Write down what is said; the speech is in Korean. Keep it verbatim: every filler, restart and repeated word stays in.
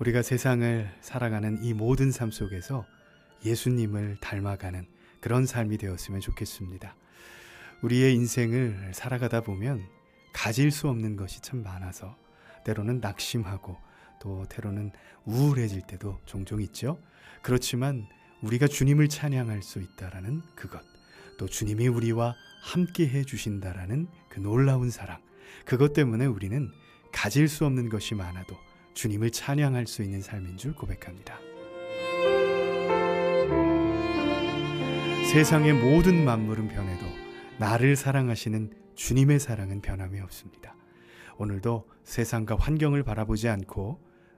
우리가 세상을 살아가는 이 모든 삶 속에서 예수님을 닮아가는 그런 삶이 되었으면 좋겠습니다. 우리의 인생을 살아가다 보면 가질 수 없는 것이 참 많아서 때로는 낙심하고 또 때로는 우울해질 때도 종종 있죠. 그렇지만 우리가 주님을 찬양할 수 있다라는 그것, 또 주님이 우리와 함께 해주신다라는 그 놀라운 사랑, 그것 때문에 우리는 가질 수 없는 것이 많아도 주님을 찬양할 수 있는 삶인 줄 고백합니다. 세상의 모든 만물은 변해도 나를 사랑하시는 주님의 사랑은 변함이 없습니다. 오늘도 세상과 환경을 바라보지 않고